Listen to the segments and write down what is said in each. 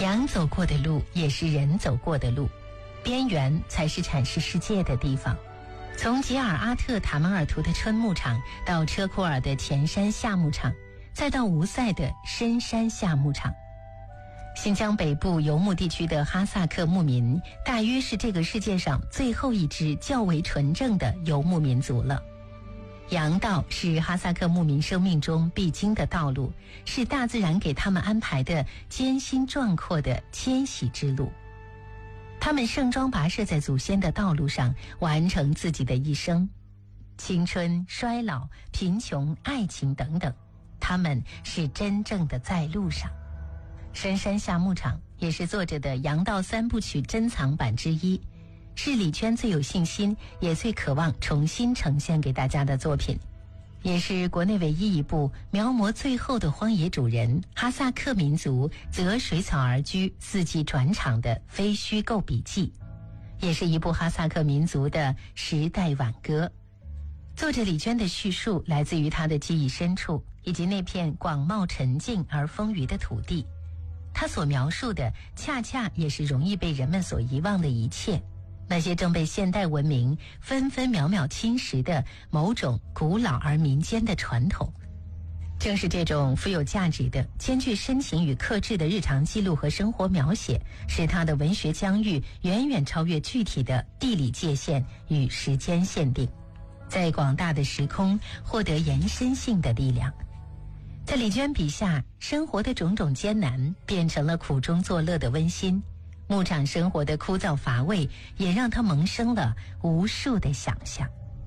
羊走过的路也是人走过的路，边缘才是阐释世界的地方。从吉尔阿特塔马尔图的春牧场，到车库尔的前山夏牧场，再到吴塞的深山夏牧场。新疆北部游牧地区的哈萨克牧民，大约是这个世界上最后一支较为纯正的游牧民族了。羊道是哈萨克牧民生命中必经的道路，是大自然给他们安排的艰辛壮阔的迁徙之路。他们盛装跋涉在祖先的道路上，完成自己的一生，青春、衰老、贫穷、爱情等等，他们是真正的在路上。深山夏牧场也是作者的羊道三部曲珍藏版之一，是李娟最有信心也最渴望重新呈现给大家的作品，也是国内唯一一部描摹最后的荒野主人哈萨克民族择水草而居、四季转场的非虚构笔记，也是一部哈萨克民族的时代挽歌。作者李娟的叙述来自于她的记忆深处，以及那片广袤沉静而丰腴的土地。她所描述的恰恰也是容易被人们所遗忘的一切，那些正被现代文明分分秒秒侵蚀的某种古老而民间的传统。正是这种富有价值的、兼具深情与克制的日常记录和生活描写，使他的文学疆域远远超越具体的地理界限与时间限定，在广大的时空获得延伸性的力量。在李娟笔下，生活的种种艰难变成了苦中作乐的温馨，牧场生活的枯燥乏味也让他萌生了无数的想象。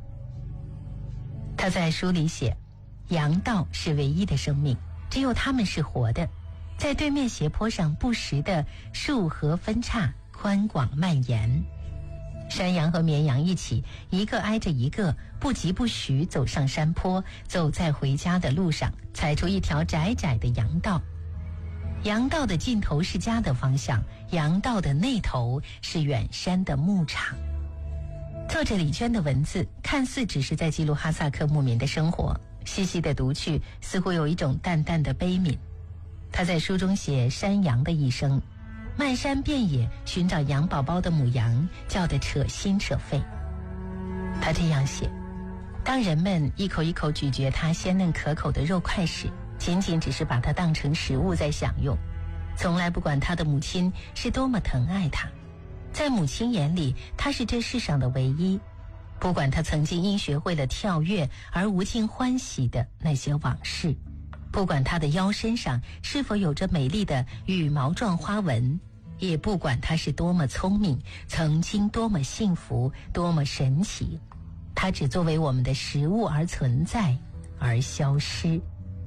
他在书里写，羊道是唯一的生命，只有他们是活的，在对面斜坡上不时的树河分叉，宽广蔓延。山羊和绵羊一起，一个挨着一个，不疾不徐走上山坡，走在回家的路上，踩出一条窄窄的羊道。羊道的尽头是家的方向，羊道的那头是远山的牧场。作者李娟的文字看似只是在记录哈萨克牧民的生活，细细的读去，似乎有一种淡淡的悲悯。他在书中写山羊的一生，漫山遍野寻找羊宝宝的母羊叫得扯心扯肺。他这样写，当人们一口一口咀嚼它鲜嫩可口的肉块时，仅仅只是把它当成食物在享用，从来不管他的母亲是多么疼爱他。在母亲眼里，他是这世上的唯一，不管他曾经因学会了跳跃而无尽欢喜的那些往事，不管他的腰身上是否有着美丽的羽毛状花纹，也不管他是多么聪明，曾经多么幸福，多么神奇，他只作为我们的食物而存在，而消失。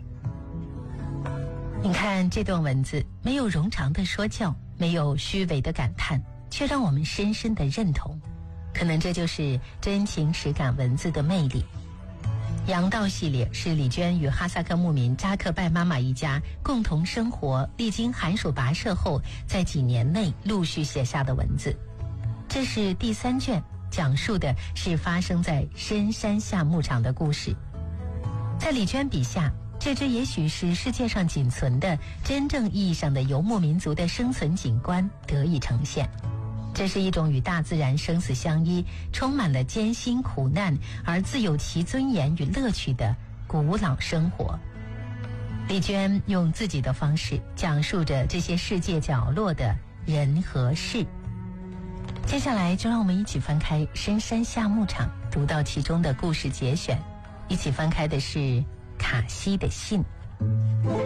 你看这段文字，没有冗长的说教，没有虚伪的感叹，却让我们深深的认同。可能这就是真情实感文字的魅力。羊道系列是李娟与哈萨克牧民扎克拜妈妈一家共同生活，历经寒暑跋涉后，在几年内陆续写下的文字。这是第3卷，讲述的是发生在深山夏牧场的故事。在李娟笔下，这只也许是世界上仅存的真正意义上的游牧民族的生存景观得以呈现。这是一种与大自然生死相依，充满了艰辛苦难而自有其尊严与乐趣的古老生活。李娟用自己的方式讲述着这些世界角落的人和事。接下来就让我们一起翻开《深山夏牧场》，读到其中的故事节选。一起翻开的是卡西的信。